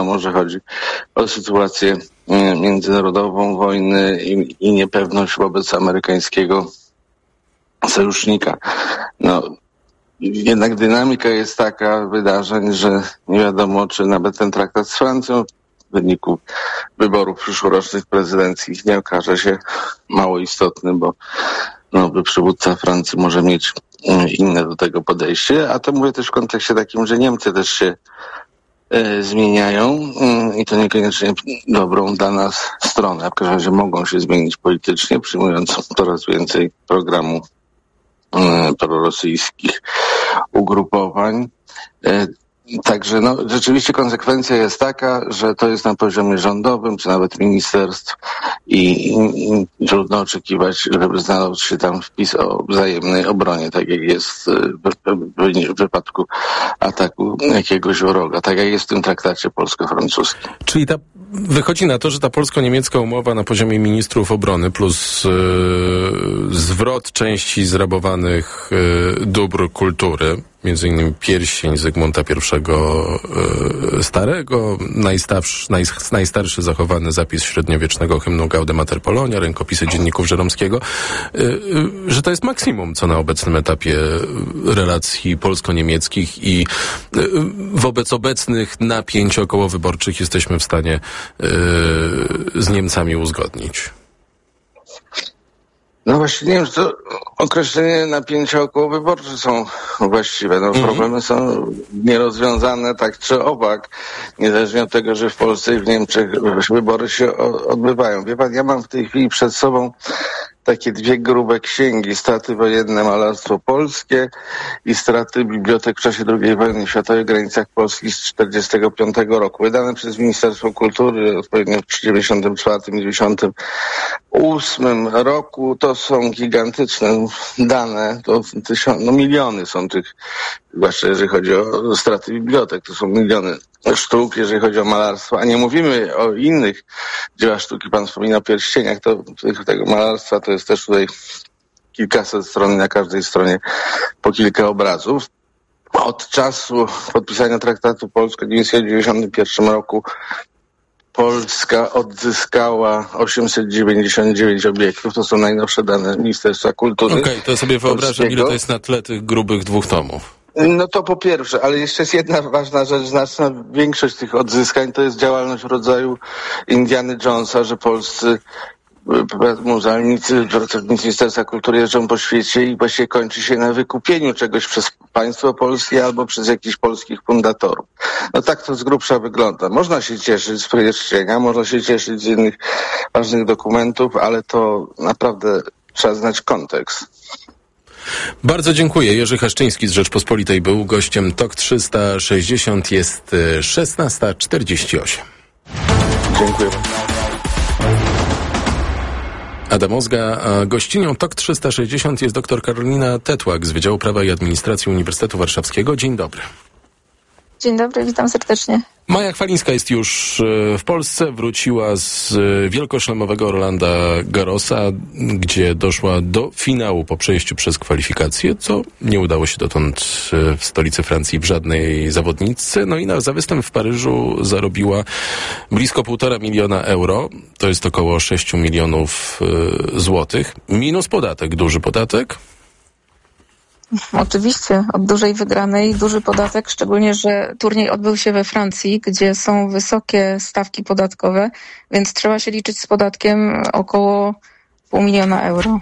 może chodzi o sytuację międzynarodową, wojny i niepewność wobec amerykańskiego sojusznika. Jednak dynamika jest taka wydarzeń, że nie wiadomo, czy nawet ten traktat z Francją w wyniku wyborów przyszłorocznych prezydenckich nie okaże się mało istotny, bo nowy przywódca Francji może mieć inne do tego podejście, a to mówię też w kontekście takim, że Niemcy też się zmieniają i to niekoniecznie dobrą dla nas stronę, a w każdym razie mogą się zmienić politycznie, przyjmując coraz więcej programu prorosyjskich ugrupowań. Także rzeczywiście konsekwencja jest taka, że to jest na poziomie rządowym, czy nawet ministerstw i trudno oczekiwać, żeby znalazł się tam wpis o wzajemnej obronie, tak jak jest w wypadku ataku jakiegoś wroga, tak jak jest w tym traktacie polsko-francuskim. Czyli wychodzi na to, że ta polsko-niemiecka umowa na poziomie ministrów obrony plus zwrot części zrabowanych dóbr kultury, między innymi pierścień Zygmunta I Starego, najstarszy zachowany zapis średniowiecznego hymnu Gaude Mater Polonia, rękopisy dzienników Żeromskiego, że to jest maksimum, co na obecnym etapie relacji polsko-niemieckich i wobec obecnych napięć okołowyborczych jesteśmy w stanie z Niemcami uzgodnić. Właśnie nie wiem, czy to określenie napięcia okołowyborcze są właściwe. Problemy są nierozwiązane tak czy owak, niezależnie od tego, że w Polsce i w Niemczech wybory się odbywają. Wie pan, ja mam w tej chwili przed sobą takie dwie grube księgi, straty wojenne, malarstwo polskie i straty bibliotek w czasie II wojny światowej w granicach Polski z 1945 roku. Wydane przez Ministerstwo Kultury odpowiednio w 1994 i 1998 roku. To są gigantyczne dane, to miliony są tych, zwłaszcza jeżeli chodzi o straty bibliotek, to są miliony sztuk, jeżeli chodzi o malarstwo, a nie mówimy o innych dziełach sztuki. Pan wspomina o pierścieniach, tego malarstwa to jest też tutaj kilkaset stron, na każdej stronie po kilka obrazów. Od czasu podpisania traktatu polsko-niemieckiego w 1991 roku Polska odzyskała 899 obiektów. To są najnowsze dane Ministerstwa Kultury. Okej, to sobie wyobrażam, ile to jest na tle tych grubych 2 tomów. To po pierwsze, ale jeszcze jest jedna ważna rzecz. Znaczna większość tych odzyskań to jest działalność w rodzaju Indiana Jonesa, że polscy muzealnicy, pracownicy Ministerstwa Kultury jeżdżą po świecie i właściwie kończy się na wykupieniu czegoś przez państwo polskie albo przez jakichś polskich fundatorów. Tak to z grubsza wygląda. Można się cieszyć z pierścienia, można się cieszyć z innych ważnych dokumentów, ale to naprawdę trzeba znać kontekst. Bardzo dziękuję. Jerzy Haszczyński z Rzeczpospolitej był gościem TOK 360. Jest 16:48. Dziękuję. Adam Ozga, a gościnią TOK 360 jest dr Karolina Tetłak z Wydziału Prawa i Administracji Uniwersytetu Warszawskiego. Dzień dobry. Dzień dobry, witam serdecznie. Maja Chwalińska jest już w Polsce, wróciła z wielkoszlemowego Rolanda Garrosa, gdzie doszła do finału po przejściu przez kwalifikacje, co nie udało się dotąd w stolicy Francji w żadnej zawodniczce. I za występ w Paryżu zarobiła blisko 1,5 miliona euro, to jest około 6 milionów złotych, minus podatek, duży podatek. Oczywiście, od dużej wygranej duży podatek, szczególnie, że turniej odbył się we Francji, gdzie są wysokie stawki podatkowe, więc trzeba się liczyć z podatkiem około 0,5 miliona euro.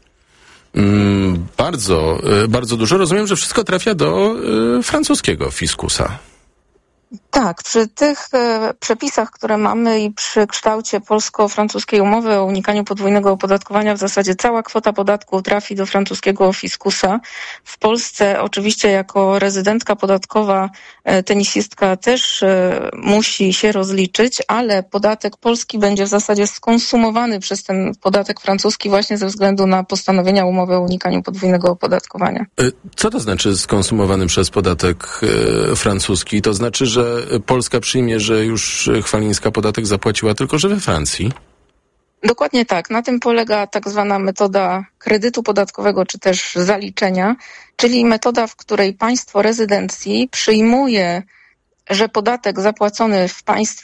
Bardzo dużo. Rozumiem, że wszystko trafia do francuskiego fiskusa. Tak, przy tych przepisach, które mamy i przy kształcie polsko-francuskiej umowy o unikaniu podwójnego opodatkowania w zasadzie cała kwota podatku trafi do francuskiego fiskusa. W Polsce oczywiście jako rezydentka podatkowa tenisistka też musi się rozliczyć, ale podatek polski będzie w zasadzie skonsumowany przez ten podatek francuski właśnie ze względu na postanowienia umowy o unikaniu podwójnego opodatkowania. Co to znaczy skonsumowany przez podatek francuski? To znaczy, że Polska przyjmie, że już Chwalińska podatek zapłaciła, tylko że we Francji? Dokładnie tak. Na tym polega tak zwana metoda kredytu podatkowego, czy też zaliczenia, czyli metoda, w której państwo rezydencji przyjmuje że podatek zapłacony w państwie